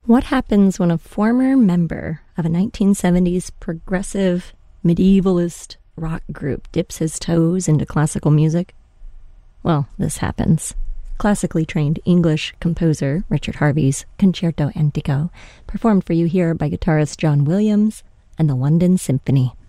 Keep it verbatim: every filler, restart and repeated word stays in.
What happens when a former member of a nineteen seventies progressive medievalist rock group dips his toes into classical music? Well, this happens. Classically trained English composer Richard Harvey's Concerto Antico, performed for you here by guitarist John Williams and the London Symphony.